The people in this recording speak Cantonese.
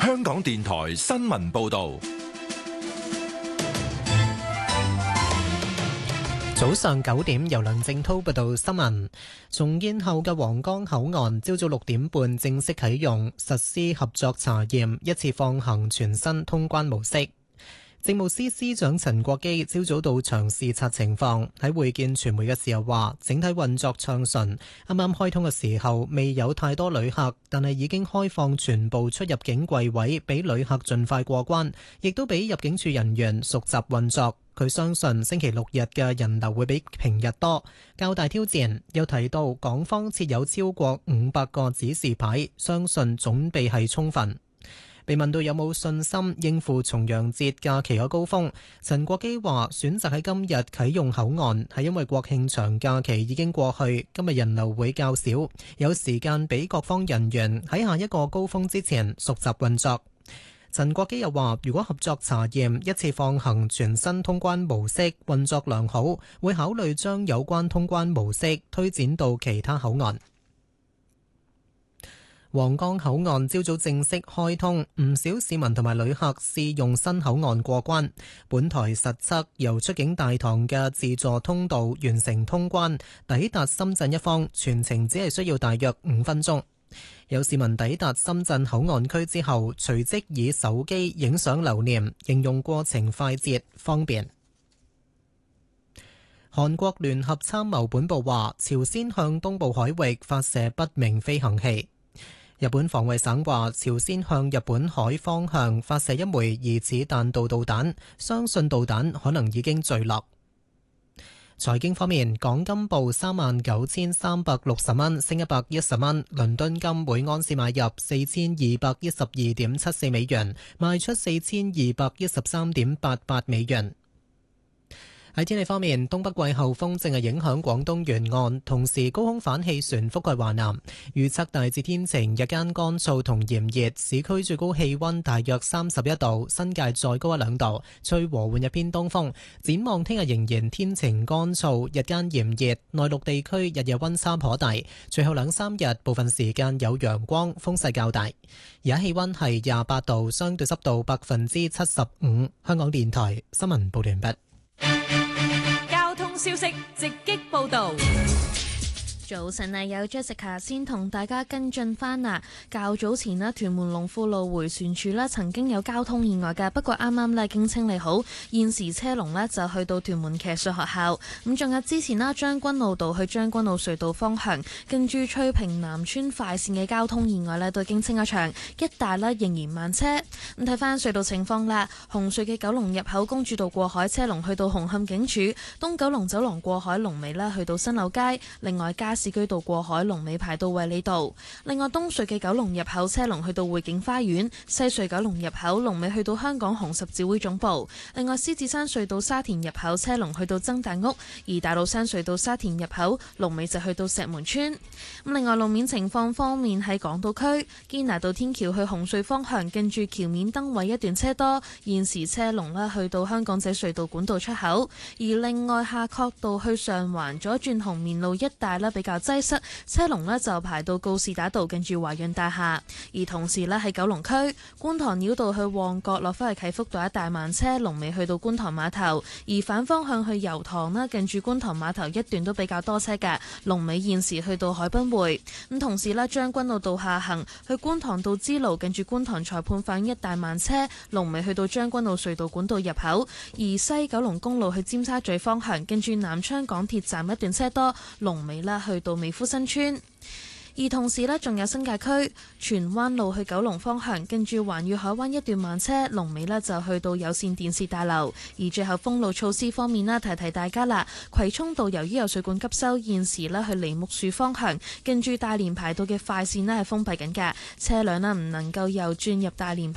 香港電台新聞報道。 早上9點，由梁正濤報道新聞。重建後嘅皇崗口岸，朝早6點半正式啟用，實施合作查驗，一次放行全新通關模式。政務司司長陳國基朝早到場視察情況，喺會見傳媒嘅時候話，整體運作暢順。啱啱開通嘅時候未有太多旅客，但係已經開放全部出入境櫃位俾旅客盡快過關，亦都俾入境處人員熟習運作。佢相信星期6日嘅人流會比平日多，較大挑戰。又提到港方設有超過500個指示牌，相信準備係充分。被問到有冇信心應付重陽節假期嘅高峰，陳國基話選擇喺今日啟用口岸係因為國慶長假期已經過去，今日人流會較少，有時間俾各方人員喺下一個高峰之前熟習運作。陳國基又話，如果合作查驗一次放行全新通關模式運作良好，會考慮將有關通關模式推展到其他口岸。皇崗口岸朝早正式開通，唔少市民同埋旅客試用新口岸過關。本台實測由出境大堂嘅自助通道完成通關，抵達深圳一方，全程只係需要大約5分鐘。有市民抵達深圳口岸區之後，隨即以手機影相留念，形容過程快捷方便。韓國聯合參謀本部話，朝鮮向東部海域發射不明飛行器。日本防衛省話，朝鮮向日本海方向發射一枚疑似彈道導彈，相信導彈可能已經墜落。財經方面，港金報39,360蚊，升110蚊；倫敦金每盎司買入4212.74美元，賣出4213.88美元。喺天氣方面，東北季候風正係影響廣東沿岸，同時高空反氣旋覆蓋華南。預測大致天晴，日間乾燥同炎熱，市區最高氣溫大約31度，新界再高1-2度，吹和緩日偏東風。展望聽日仍然天晴乾燥，日間炎熱，內陸地區日夜溫差頗大。隨後2-3日部分時間有陽光，風勢較大。而家氣溫係28度，相對濕度75%。香港電台新聞報道完畢。 交通消息直擊報道。 早晨啊，有 Jessica 先同大家跟進翻啊。較早前咧，屯門龍富路迴旋處咧曾經有交通意外嘅，不過啱啱咧已經清理好，現時車龍咧就去到屯門騎術學校。咁仲有之前啦，將軍澳道去將軍澳隧道方向，跟住翠屏南村快線嘅交通意外咧都已經清咗場，一帶咧仍然慢車。咁睇翻隧道情況啦，紅隧嘅九龍入口公主道過海車龍去到紅磡警署，東九龍走廊過海龍尾咧去到新柳街，另外市區道過海龍尾排到衛理道。另外東隧嘅九龍入口車龍去到匯景花園，西隧九龍入口龍尾去到香港紅十字會總部。另外獅子山隧道沙田入口車龍去到曾大屋，而大老山隧道沙田入口龍尾就去到石門村。咁另外路面情況方面，喺港島區堅拿道天橋去紅隧方向，近住橋面燈位一段車多，現時車龍咧去到香港仔隧道管道出口。而另外夏慤道去上環左轉紅棉路一帶咧比較擠塞，車龍呢就排到告士打道近住華潤大廈。而同時呢，喺九龍區觀塘繞道去旺角落返去啟福道一帶慢車，龍尾去到觀塘碼頭。而反方向去油塘啦，近住觀塘碼頭一段都比較多車嘅，龍尾現時去到海濱匯。咁同時呢，將軍澳道下行去觀塘道支路，近住觀塘裁判法院一帶慢車，龍尾去到將軍澳隧道管道入口。而西九龍公路去尖沙咀方向，近住南昌港鐵站一段車多，龍尾啦去到美孚新村。而同時呢，仲有新界區荃灣路去九龍方向，跟住環宇海灣一段慢車，龍尾呢就去到有線電視大樓。而最後封路措施方面呢，提提大家啦，葵涌道由於有水管急修，現時呢去梨木樹方向，跟住大連排道嘅快線呢係封閉緊㗎，車輛呢唔能夠又轉入大連排